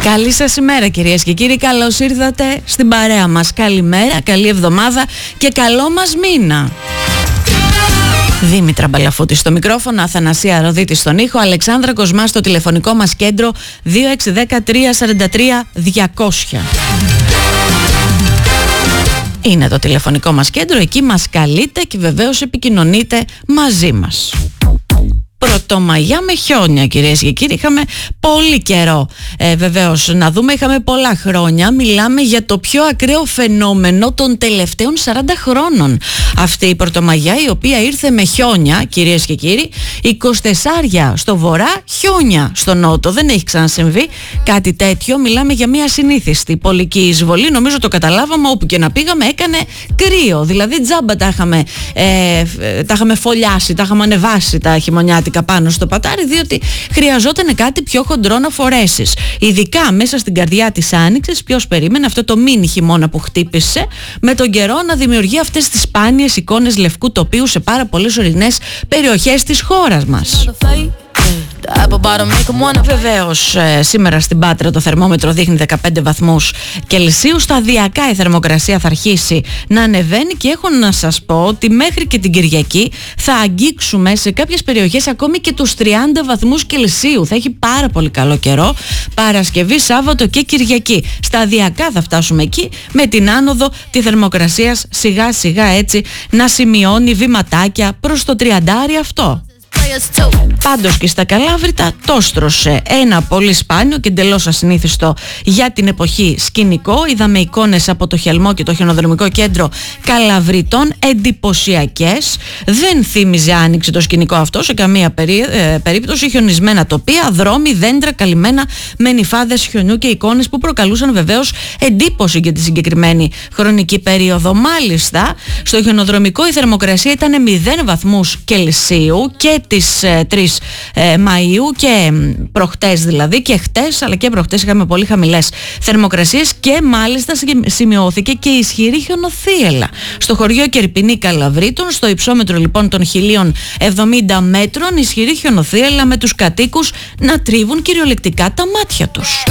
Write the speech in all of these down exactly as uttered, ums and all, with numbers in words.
Καλή σας ημέρα κυρίες και κύριοι, καλώς ήρθατε στην παρέα μας. Καλημέρα, καλή εβδομάδα και καλό μας μήνα. Δήμητρα Μπαλαφούτη στο μικρόφωνο, Αθανασία Ροδίτη στον ήχο, Αλεξάνδρα Κοσμά στο τηλεφωνικό μας κέντρο δύο έξι ένα μηδέν τρία τέσσερα τρία διακόσια. Είναι το τηλεφωνικό μας κέντρο, εκεί μας καλείτε και βεβαίως επικοινωνείτε μαζί μας. Πρωτομαγιά με χιόνια κυρίες και κύριοι, είχαμε πολύ καιρό ε, βεβαίως να δούμε, είχαμε πολλά χρόνια, μιλάμε για το πιο ακραίο φαινόμενο των τελευταίων σαράντα χρόνων. Αυτή η Πρωτομαγιά, η οποία ήρθε με χιόνια κυρίες και κύριοι, είκοσι τέσσερα στο βορρά, χιόνια στο νότο, δεν έχει ξανασυμβεί κάτι τέτοιο. Μιλάμε για μια συνήθιστη πολική εισβολή, νομίζω το καταλάβαμε, όπου και να πήγαμε έκανε κρύο, δηλαδή τζάμπα τα είχαμε, ε, τα είχαμε φωλιάσει, τα είχαμε ανεβάσει τα χειμωνιάτικα πάνω στο πατάρι, διότι χρειαζόταν κάτι πιο χοντρό να φορέσεις. Ειδικά μέσα στην καρδιά της Άνοιξης, ποιος περίμενε αυτό το μίνι χειμώνα που χτύπησε, με τον καιρό να δημιουργεί αυτές τις σπάνιες εικόνες λευκού τοπίου σε πάρα πολλές ορεινές περιοχές της χώρας μας. Βεβαίως ε, σήμερα στην Πάτρα το θερμόμετρο δείχνει δεκαπέντε βαθμούς Κελσίου. Σταδιακά η θερμοκρασία θα αρχίσει να ανεβαίνει και έχω να σας πω ότι μέχρι και την Κυριακή θα αγγίξουμε σε κάποιες περιοχές ακόμη και τους τριάντα βαθμούς Κελσίου. Θα έχει πάρα πολύ καλό καιρό Παρασκευή, Σάββατο και Κυριακή. Σταδιακά θα φτάσουμε εκεί, με την άνοδο τη θερμοκρασίας σιγά σιγά έτσι να σημειώνει βηματάκια προς το τριαντάρι αυτό. Πάντως και στα Καλάβρητα το στρώσε ένα πολύ σπάνιο και εντελώς ασυνήθιστο για την εποχή σκηνικό. Είδαμε εικόνες από το Χελμό και το χιονοδρομικό κέντρο Καλαβριτών εντυπωσιακές. Δεν θύμιζε άνοιξη το σκηνικό αυτό σε καμία περί, ε, περίπτωση. Χιονισμένα τοπία, δρόμοι, δέντρα καλυμμένα με νυφάδες χιονιού και εικόνες που προκαλούσαν βεβαίως εντύπωση για τη συγκεκριμένη χρονική περίοδο. Μάλιστα στο χιονοδρομικό η θερμοκρασία ήταν μηδέν βαθμούς Κελσίου και τις ε, τρεις ε, Μαΐου και προχτές δηλαδή, και χτες αλλά και προχτές είχαμε πολύ χαμηλές θερμοκρασίες και μάλιστα σημειώθηκε και ισχυρή χιονοθύελλα στο χωριό Κερπινή Καλαβρίτων, στο υψόμετρο λοιπόν των χίλια εβδομήντα μέτρων, ισχυρή χιονοθύελλα με τους κατοίκους να τρίβουν κυριολεκτικά τα μάτια τους.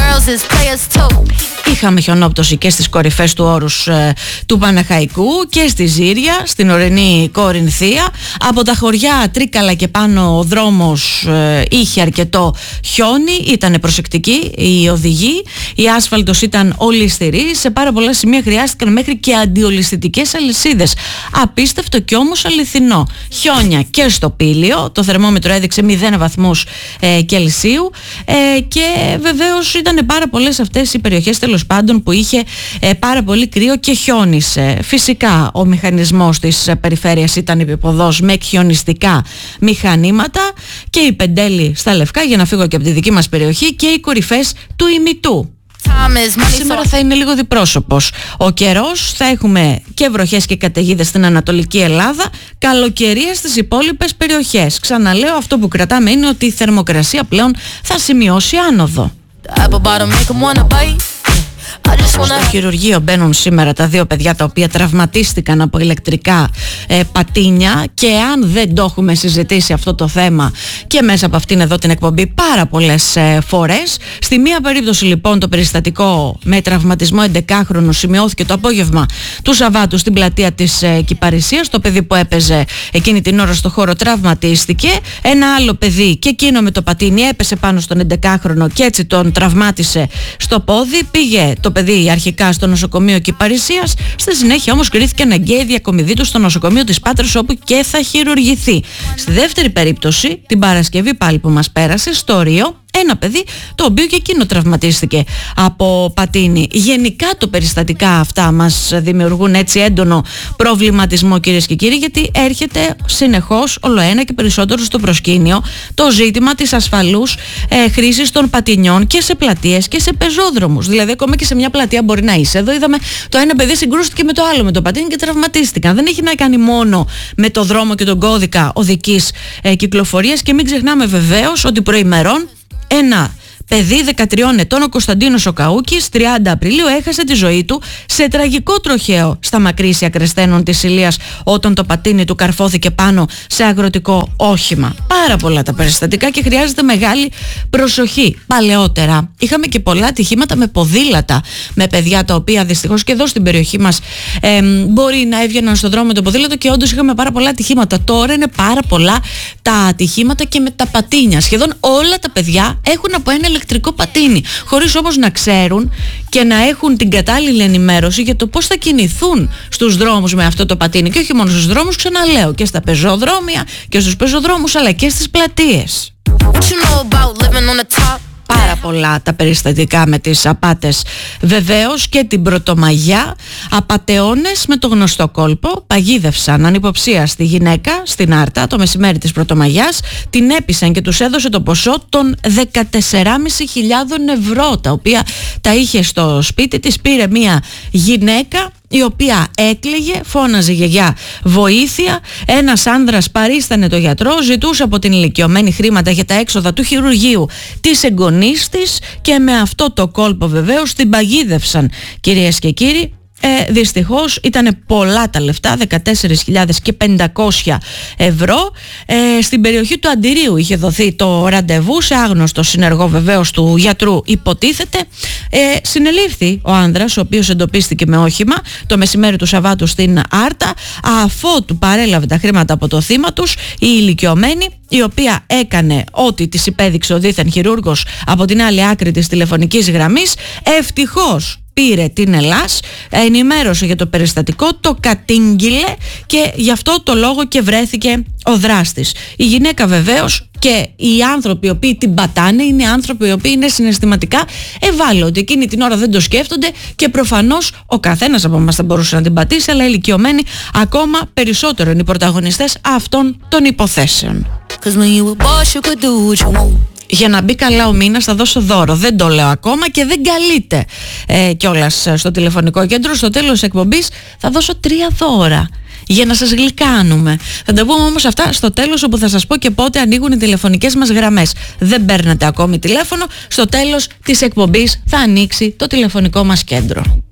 Είχαμε χιονόπτωση και στις κορυφές του όρους ε, του Παναχαϊκού και στη Ζήρια, στην ορεινή Κορινθία. Από τα χωριά Τρίκαλα και πάνω ο δρόμος ε, είχε αρκετό χιόνι, ήταν προσεκτικοί οι οδηγοί, η άσφαλτος ήταν ολισθηρή, σε πάρα πολλά σημεία χρειάστηκαν μέχρι και αντιολισθητικές αλυσίδες. Απίστευτο και όμως αληθινό. Χιόνια και στο Πήλιο, το θερμόμετρο έδειξε μηδέν βαθμούς ε, Κελσίου ε, και βεβαίως ήταν πάρα πολλές αυτές οι περιοχές τέλος πάντων που είχε ε, πάρα πολύ κρύο και χιόνισε. Φυσικά ο μηχανισμός της ε, περιφέρειας ήταν επιποδός με χιονιστικά μηχανήματα και η Πεντέλη στα Λευκά, για να φύγω και από τη δική μας περιοχή, και οι κορυφές του Ημιτού. Σήμερα θα είναι λίγο διπρόσωπος ο καιρός, θα έχουμε και βροχές και καταιγίδες στην Ανατολική Ελλάδα, καλοκαιρία στις υπόλοιπες περιοχές. Ξαναλέω, αυτό που κρατάμε είναι ότι η θερμοκρασία πλέον θα σημειώσει άνοδο. Στο χειρουργείο μπαίνουν σήμερα τα δύο παιδιά τα οποία τραυματίστηκαν από ηλεκτρικά ε, πατίνια, και αν δεν το έχουμε συζητήσει αυτό το θέμα και μέσα από αυτήν εδώ την εκπομπή πάρα πολλές ε, φορές, στη μία περίπτωση λοιπόν το περιστατικό με τραυματισμό έντεκάχρονου σημειώθηκε το απόγευμα του Σαββάτου στην πλατεία της ε, Κυπαρισίας. Το παιδί που έπαιζε εκείνη την ώρα στο χώρο τραυματίστηκε. Ένα άλλο παιδί και εκείνο με το πατίνι έπεσε πάνω στον έντεκάχρονο και έτσι τον τραυμάτισε στο πόδι. Πήγε το παιδί αρχικά στο νοσοκομείο Κυπαρισίας, στη συνέχεια όμως κρίθηκε αναγκαία η διακομιδή του στο νοσοκομείο της Πάτρας, όπου και θα χειρουργηθεί. Στη δεύτερη περίπτωση, την Παρασκευή πάλι που μας πέρασε, στο Ρίο, ένα παιδί το οποίο και εκείνο τραυματίστηκε από πατίνι. Γενικά το περιστατικά αυτά μας δημιουργούν έτσι έντονο προβληματισμό κυρίες και κύριοι, γιατί έρχεται συνεχώς ολοένα και περισσότερο στο προσκήνιο το ζήτημα της ασφαλούς ε, χρήσης των πατινιών και σε πλατείες και σε πεζόδρομους. Δηλαδή ακόμα και σε μια πλατεία μπορεί να είσαι. Εδώ είδαμε το ένα παιδί συγκρούστηκε με το άλλο με το πατίνι και τραυματίστηκαν. Δεν έχει να κάνει μόνο με το δρόμο και τον κώδικα οδικής ε, κυκλοφορίας, και μην ξεχνάμε βεβαίως ότι προημερών ένα παιδί δεκατριών ετών, ο Κωνσταντίνος ο Καούκης, τριάντα Απριλίου έχασε τη ζωή του σε τραγικό τροχαίο στα Μακρύσια Κρεσθένων της Ηλίας, όταν το πατίνι του καρφώθηκε πάνω σε αγροτικό όχημα. Πάρα πολλά τα περιστατικά και χρειάζεται μεγάλη προσοχή. Παλαιότερα είχαμε και πολλά ατυχήματα με ποδήλατα, με παιδιά τα οποία δυστυχώς και εδώ στην περιοχή μας ε, μπορεί να έβγαιναν στον δρόμο με το ποδήλατο και όντως είχαμε πάρα πολλά ατυχήματα. Τώρα είναι πάρα πολλά τα ατυχήματα και με τα πατίνια. Σχεδόν όλα τα παιδιά έχουν από ένα ηλεκτρικό πατίνι, χωρίς όμως να ξέρουν και να έχουν την κατάλληλη ενημέρωση για το πώς θα κινηθούν στους δρόμους με αυτό το πατίνι. Και όχι μόνο στους δρόμους, ξαναλέω, και στα πεζοδρόμια και στους πεζοδρόμους, αλλά και στις πλατείες. Πάρα πολλά τα περιστατικά με τις απάτες. Βεβαίως και την Πρωτομαγιά, απατεώνες με το γνωστό κόλπο παγίδευσαν ανυποψίαστη γυναίκα στην Άρτα το μεσημέρι της Πρωτομαγιάς, την έπεισαν και τους έδωσε το ποσό των δεκατεσσεράμισι χιλιάδων ευρώ, τα οποία τα είχε στο σπίτι της. Πήρε μια γυναίκα η οποία έκλαιγε, φώναζε γιαγιά βοήθεια, ένας άνδρας παρίστανε το γιατρό, ζητούσε από την ηλικιωμένη χρήματα για τα έξοδα του χειρουργείου της εγγονής της και με αυτό το κόλπο βεβαίως την παγίδευσαν, κυρίες και κύριοι. Ε, δυστυχώς ήταν πολλά τα λεφτά, δεκατέσσερις χιλιάδες πεντακόσια ευρώ. Ε, στην περιοχή του Αντιρίου είχε δοθεί το ραντεβού σε άγνωστο συνεργό βεβαίως του γιατρού, υποτίθεται. Ε, συνελήφθη ο άνδρας, ο οποίος εντοπίστηκε με όχημα το μεσημέρι του Σαββάτου στην Άρτα, αφότου παρέλαβε τα χρήματα από το θύμα τους η ηλικιωμένη, η οποία έκανε ό,τι της υπέδειξε ο δίθεν χειρούργος από την άλλη άκρη της τηλεφωνικής γραμμής. Ευτυχώς πήρε την Ελλάς, ενημέρωσε για το περιστατικό, το κατήγγειλε και γι' αυτό το λόγο και βρέθηκε ο δράστης. Η γυναίκα βεβαίως και οι άνθρωποι οι οποίοι την πατάνε είναι άνθρωποι οι οποίοι είναι συναισθηματικά ευάλωτοι. Εκείνη την ώρα δεν το σκέφτονται και προφανώς ο καθένας από εμάς θα μπορούσε να την πατήσει, αλλά οι ηλικιωμένοι ακόμα περισσότερο είναι οι πρωταγωνιστές αυτών των υποθέσεων. Για να μπει καλά ο μήνας θα δώσω δώρο. Δεν το λέω ακόμα και δεν καλείται ε, κιόλας στο τηλεφωνικό κέντρο. Στο τέλος της εκπομπής θα δώσω τρία δώρα για να σας γλυκάνουμε. Θα τα πούμε όμως αυτά στο τέλος, όπου θα σας πω και πότε ανοίγουν οι τηλεφωνικές μας γραμμές. Δεν παίρνετε ακόμη τηλέφωνο. Στο τέλος της εκπομπής θα ανοίξει το τηλεφωνικό μας κέντρο.